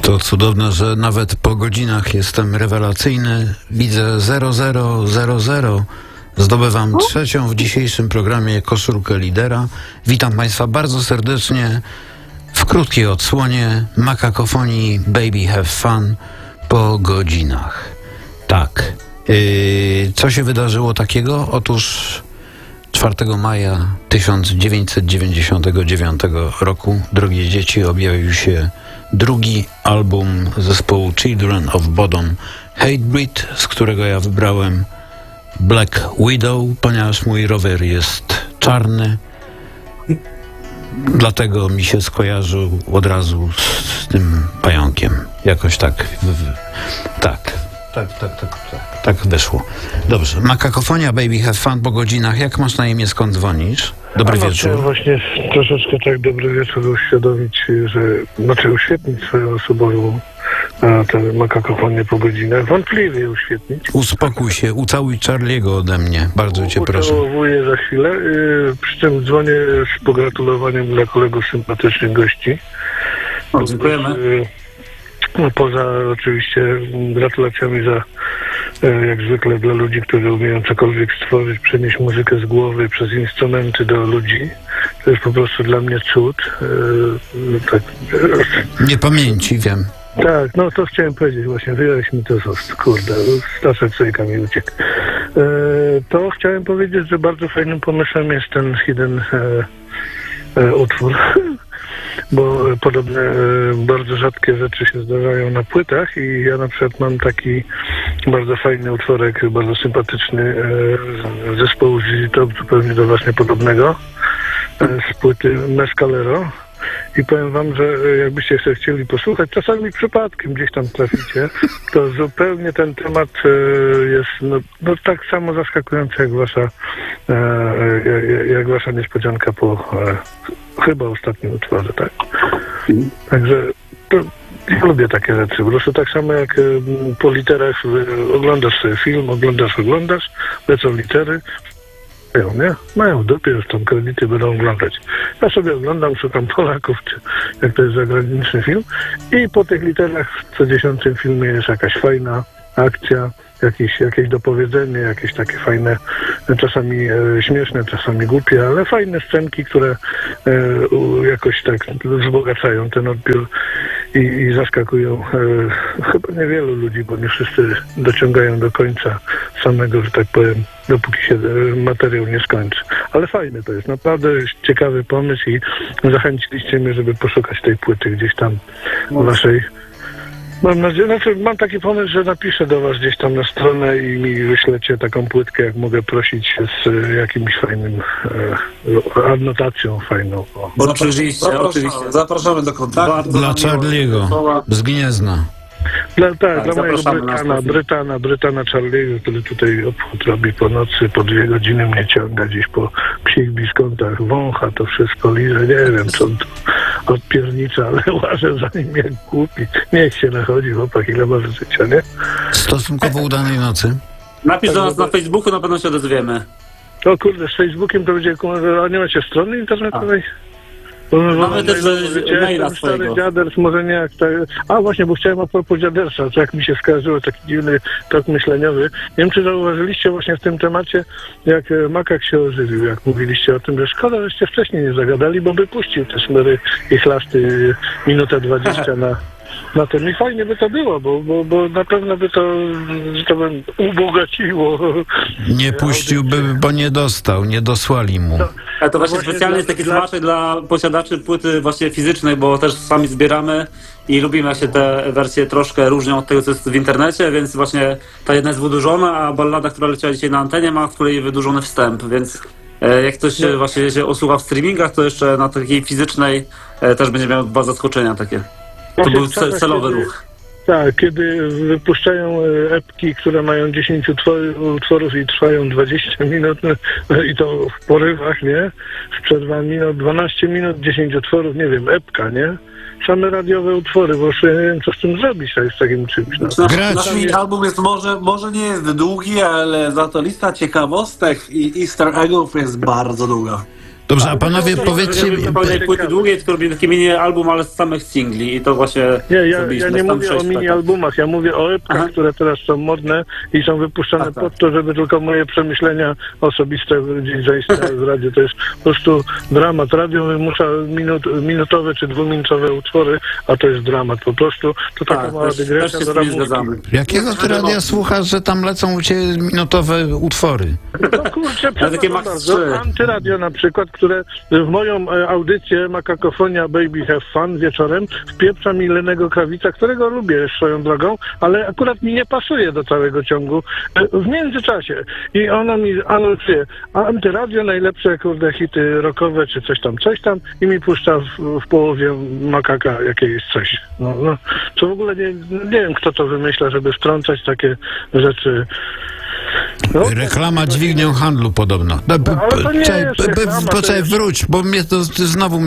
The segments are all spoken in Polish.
To cudowne, że nawet po godzinach jestem rewelacyjny. Widzę 0000. Zdobywam trzecią w dzisiejszym programie koszulkę lidera. Witam Państwa bardzo serdecznie w krótkiej odsłonie Makakofonii Baby Have Fun po godzinach. Tak. Co się wydarzyło takiego? Otóż 4 maja 1999 roku, drogie dzieci, objawił się drugi album zespołu Children of Bodom Hatebreed, z którego ja wybrałem Black Widow, ponieważ mój rower jest czarny. Dlatego mi się skojarzył od razu z tym pająkiem. Jakoś tak. Tak wyszło. Dobrze. Makakofonia Baby Have Fun po godzinach. Jak masz na imię, skąd dzwonisz? Dobry wieczór. Chciałem właśnie troszeczkę tak dobry wieczór uświadomić, uświetnić swoją osobową tę makakofonię po godzinach. Wątpliwie uświetnić. Uspokój się, ucałuj Charlie'ego ode mnie. Bardzo cię proszę. Ucałowuję za chwilę. Przy czym dzwonię z pogratulowaniem dla kolegów sympatycznych gości. Dziękujemy. Poza oczywiście gratulacjami za, jak zwykle, dla ludzi, którzy umieją cokolwiek stworzyć, przenieść muzykę z głowy przez instrumenty do ludzi. To jest po prostu dla mnie cud. Tak. Niepamięci, wiem. Tak, no to chciałem powiedzieć właśnie, wyjąłeś mi to z ust, kurde, staszek sojka mi uciekł. To chciałem powiedzieć, że bardzo fajnym pomysłem jest ten hidden utwór, bo podobne bardzo rzadkie rzeczy się zdarzają na płytach i ja na przykład mam taki bardzo fajny utworek, bardzo sympatyczny z zespołu ZZ Top, zupełnie do właśnie podobnego, z płyty Mescalero. I powiem wam, że jakbyście jeszcze chcieli posłuchać, czasami przypadkiem gdzieś tam traficie, to zupełnie ten temat jest no tak samo zaskakujący jak wasza niespodzianka po chyba ostatnim utworze, tak? Także ja lubię takie rzeczy. Po prostu tak samo jak po literach oglądasz sobie film, oglądasz, lecą litery, nie? Mają w dupie, już tam kredyty będą oglądać. Ja sobie oglądam, szukam Polaków, czy jak to jest zagraniczny film i po tych literach w co 10 filmie jest jakaś fajna akcja, jakieś dopowiedzenie, jakieś takie fajne, czasami śmieszne, czasami głupie, ale fajne scenki, które jakoś tak wzbogacają ten odbiór i zaskakują chyba niewielu ludzi, bo nie wszyscy dociągają do końca samego, że tak powiem, dopóki się materiał nie skończy. Ale fajny to jest, naprawdę ciekawy pomysł i zachęciliście mnie, żeby poszukać tej płyty gdzieś tam w waszej... Mam nadzieję, mam taki pomysł, że napiszę do was gdzieś tam na stronę i mi wyślecie taką płytkę, jak mogę prosić, z jakimś fajnym adnotacją fajną. Oczywiście. Zapraszamy do kontaktu. Dla Charlie'ego z Gniezna. Dla mojego Brytana Charlie'ego, który tutaj obchód robi po nocy, po 2 godziny mnie ciąga gdzieś po psich biskontach, wącha to wszystko, liże, nie wiem co to odpiernicza, ale łażę za nim jak głupi. Niech się nachodzi, chłopak, ile ma życia, nie? Stosunkowo udanej nocy. Napisz do nas na Facebooku, na pewno się odezwiemy. O kurde, z Facebookiem to będzie, a nie macie strony internetowej? Mamy też maila stary dziaders, może nie jak tak. A właśnie, bo chciałem a propos dziadersa, co jak mi się skojarzyło, taki dziwny tok myśleniowy. Nie wiem, czy zauważyliście właśnie w tym temacie, jak makak się ożywił, jak mówiliście o tym, że szkoda, żeście wcześniej nie zagadali, bo by puścił te szmery i chlasty minutę 20 na tym. I fajnie by to było, bo na pewno by to ubogaciło. Nie puściłby, bo nie dosłali mu. Ale to właśnie specjalnie jest taki smaczek dla posiadaczy płyty właśnie fizycznej, bo też sami zbieramy i lubimy, jak się te wersje troszkę różnią od tego, co jest w internecie, więc właśnie ta jedna jest wydłużona, a ballada, która leciała dzisiaj na antenie, ma w której wydłużony wstęp, więc jak ktoś właśnie się osłucha w streamingach, to jeszcze na takiej fizycznej też będzie miał 2 zaskoczenia takie. To był celowy ruch. Tak, kiedy wypuszczają epki, które mają 10 utworów i trwają 20 minut, i to w porywach, nie? Z przerwami, 12 minut, 10 utworów, nie wiem, epka, nie? Same radiowe utwory, bo już nie wiem, co z tym zrobić, z takim czymś. Nasz album jest może nie jest długi, ale za to lista ciekawostek i easter eggów jest bardzo długa. Dobrze, a panowie powiedzcie... Nie robimy płyty długiej, tylko robimy taki mini album, ale z samych singli i to właśnie Ja zrobiliśmy. nie Tam mówię o 6 mini albumach, ja mówię o epkach, które teraz są modne i są wypuszczane Tak. po to, żeby tylko moje przemyślenia osobiste gdzieś zaistniały w radiu. To jest po prostu dramat. Radio wymusza minutowe czy dwuminutowe utwory, a to jest dramat. Po prostu to taka Tak, mała też dygresja się do z tym ramówki. zgadzamy. Jakiego ty radia słuchasz, że tam lecą u ciebie minutowe utwory? No kurczę, Ale takie przepraszam max bardzo. 3. Antyradio na przykład, które w moją audycję Makakofonia Baby Have Fun wieczorem wpieprza mi Lennego Krawica, którego lubię swoją drogą, ale akurat mi nie pasuje do całego ciągu w międzyczasie. I ona mi anonsuje, a Antyradio najlepsze, kurde, hity rockowe, czy coś tam i mi puszcza w połowie Makaka jakieś coś. No, co w ogóle nie wiem, kto to wymyśla, żeby wtrącać takie rzeczy. No, Reklama dźwignią handlu podobno. ale to nie jest reklama, to Poczekaj, jest- wróć, bo mnie to znowu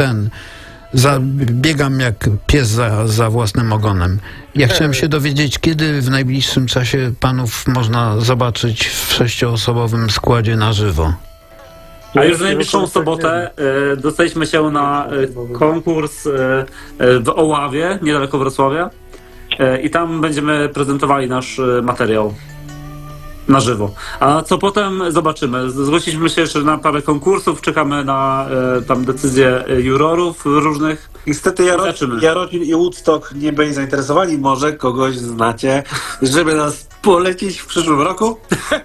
biegam jak pies za własnym ogonem. Ja chciałem się dowiedzieć, kiedy w najbliższym czasie panów można zobaczyć w 6-osobowym składzie na żywo. A już w najbliższą sobotę dostaliśmy się na konkurs w Oławie, niedaleko Wrocławia. I tam będziemy prezentowali nasz materiał na żywo. A co potem zobaczymy. Zgłosiliśmy się jeszcze na parę konkursów, czekamy na tam decyzje jurorów różnych. Niestety Zobaczymy. Jarocin i Woodstock nie byli zainteresowani. Może kogoś znacie, żeby nas polecić w przyszłym roku.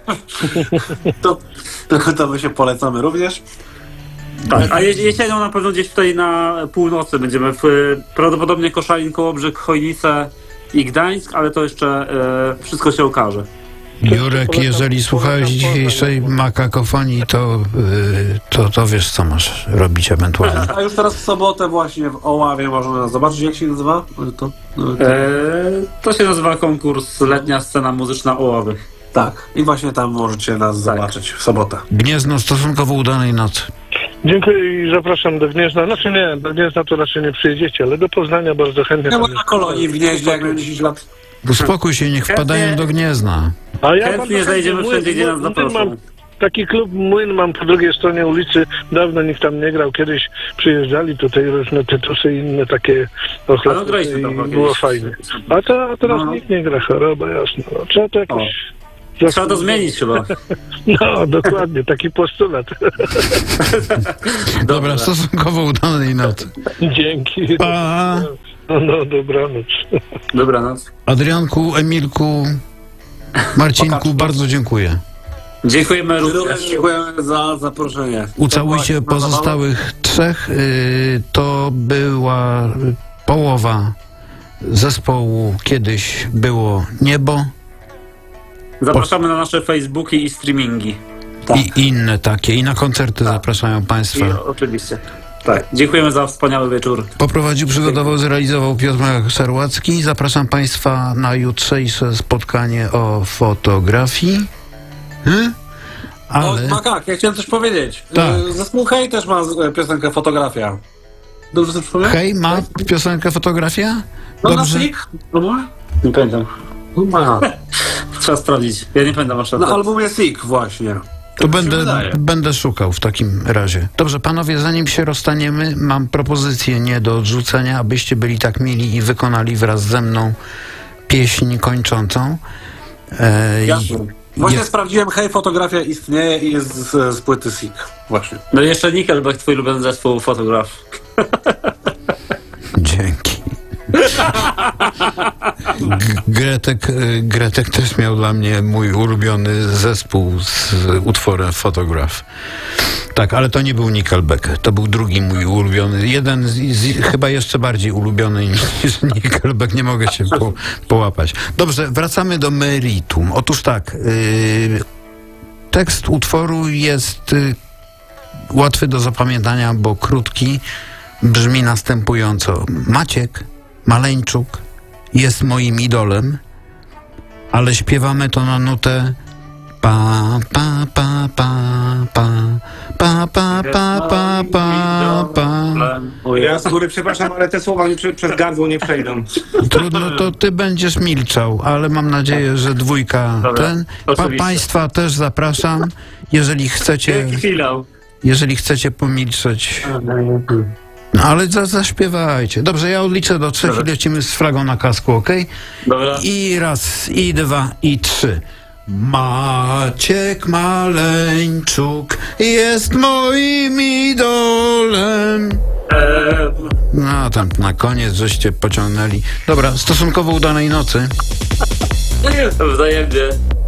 to my się polecamy również. Tak, a jesienią na pewno gdzieś tutaj na północy będziemy prawdopodobnie Koszalin, Kołobrzeg, Chojnice i Gdańsk, ale to jeszcze wszystko się okaże. Jurek, jeżeli słuchałeś dzisiejszej Makakofonii, to wiesz, co masz robić ewentualnie. A już teraz w sobotę właśnie w Oławie można nas zobaczyć. Jak się nazywa? To się nazywa konkurs Letnia Scena Muzyczna Oławy. Tak. I właśnie tam możecie nas zobaczyć w sobotę. Gniezno stosunkowo udanej nocy. Dziękuję i zapraszam do Gniezna. Znaczy nie, do Gniezna to raczej nie przyjedziecie, ale do Poznania bardzo chętnie. Ja byłem na kolonii w Gnieźnie, jak miałem 10 lat. Uspokój się, niech wpadają do Gniezna. A ja Chętnie bardzo zajdziemy wszędzie, gdzie nas Młyn zaproszą. mam, taki klub Młyn mam po drugiej stronie ulicy. Dawno nikt tam nie grał. Kiedyś przyjeżdżali tutaj różne tytusy i inne takie ochlapy graliśmy tam i kiedyś. było fajnie. A teraz No. nikt nie gra, choroba jasna. No, trzeba to jakoś... Trzeba to zmienić chyba. No, dokładnie, taki postulat. Dobra, stosunkowo udanej nocy. Dzięki. Pa! No, dobranoc. Dobranoc. Adrianku, Emilku, Marcinku, bardzo dziękuję. Dziękujemy również. Również dziękujemy za zaproszenie. Ucałujcie pozostałych trzech. To była połowa zespołu Kiedyś było niebo Zapraszamy na nasze Facebooki i streamingi. Tak. i inne takie. I na koncerty zapraszają Państwa. Oczywiście. Tak. Dziękujemy za wspaniały wieczór. Poprowadził, przygotował, zrealizował Piotr Szarłacki. Zapraszam Państwa na jutrzejsze spotkanie o fotografii. Ale... O, Makak, ja chciałem coś powiedzieć. Tak. Zespół Hej też ma piosenkę Fotografia. Dobrze sobie przypomniałem? Hej, ma piosenkę fotografia? No Dobrze. na Sik? No ma? Nie pamiętam. No ma. Trzeba sprawdzić. Ja nie pamiętam aż Na albumie Sik właśnie. To Tak mi się wydaje. będę szukał w takim razie. Dobrze, panowie, zanim się rozstaniemy, mam propozycję nie do odrzucenia, abyście byli tak mili i wykonali wraz ze mną pieśń kończącą. Jasne. Właśnie sprawdziłem, Hej, Fotografia istnieje i jest z płyty Sik. Właśnie. No i jeszcze Nickelback, twój ulubiony zespół, fotograf. Dzięki. Gretek też miał dla mnie mój ulubiony zespół z utworem Fotograf. Tak, ale to nie był Nickelback. To był drugi mój ulubiony. Jeden chyba jeszcze bardziej ulubiony niż Nickelback. Nie mogę się połapać. Dobrze, wracamy do meritum. Otóż tak, tekst utworu jest łatwy do zapamiętania, bo krótki. Brzmi następująco. Maciek Maleńczuk jest moim idolem, ale śpiewamy to na nutę pa pa pa pa pa pa pa pa pa pa pa. Ja z góry przepraszam, ale te słowa mi przez gardło nie przejdą. Trudno, to ty będziesz milczał, ale mam nadzieję, że dwójka Dobra, oczywiście. Państwa też zapraszam, jeżeli chcecie. Chwilę. Jeżeli chcecie pomilczeć... No, ale zaśpiewajcie. Dobrze, ja odliczę do 3 i lecimy z flagą na kasku, okej? Dobra. I 1, i 2, i 3. Maciek Maleńczuk jest moim idolem. No, tam na koniec żeście pociągnęli. Dobra, stosunkowo udanej nocy. Wzajemnie.